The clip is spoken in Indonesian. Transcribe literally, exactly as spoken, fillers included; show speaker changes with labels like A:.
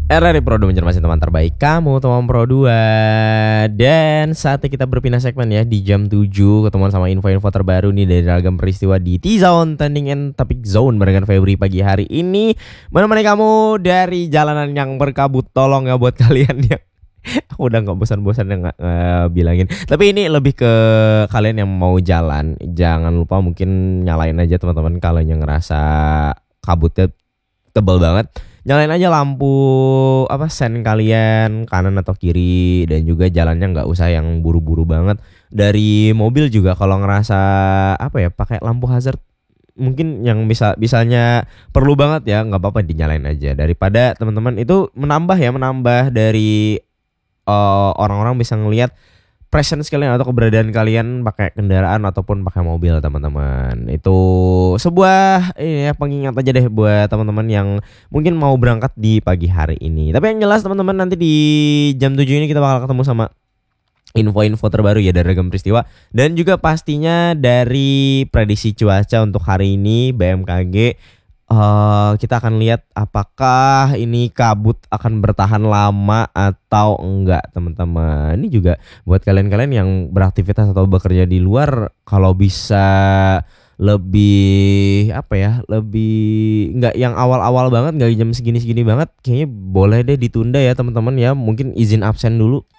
A: R R I Pro dua mencermati teman terbaik kamu, teman Pro dua. Dan saatnya kita berpindah segmen ya di jam tujuh, ketemuan sama info-info terbaru nih dari ragam peristiwa di T-Zone Trending and Topic Zone barengan Febri pagi hari ini. Menemani kamu dari jalanan yang berkabut. Tolong ya buat kalian yang aku udah gak bosan-bosan yang uh, bilangin. Tapi ini lebih ke kalian yang mau jalan, jangan lupa mungkin nyalain aja teman-teman kalau yang ngerasa kabutnya tebel banget. Nyalain aja lampu apa sen kalian kanan atau kiri, dan juga jalannya nggak usah yang buru-buru banget. Dari mobil juga kalau ngerasa apa ya pakai lampu hazard mungkin yang bisa bisanya perlu banget ya, nggak apa-apa dinyalain aja daripada teman-teman itu menambah ya menambah dari uh, orang-orang bisa ngelihat presence kalian atau keberadaan kalian pakai kendaraan ataupun pakai mobil teman-teman. Itu sebuah ini ya pengingat aja deh buat teman-teman yang mungkin mau berangkat di pagi hari ini. Tapi yang jelas teman-teman nanti di jam tujuh ini kita bakal ketemu sama info-info terbaru ya dari ragam peristiwa, dan juga pastinya dari prediksi cuaca untuk hari ini B M K G. Uh, kita akan lihat apakah ini kabut akan bertahan lama atau enggak teman-teman. Ini juga buat kalian-kalian yang beraktivitas atau bekerja di luar, kalau bisa lebih apa ya, lebih enggak yang awal-awal banget, enggak jam segini-segini banget, kayaknya boleh deh ditunda ya teman-teman ya. Mungkin izin absen dulu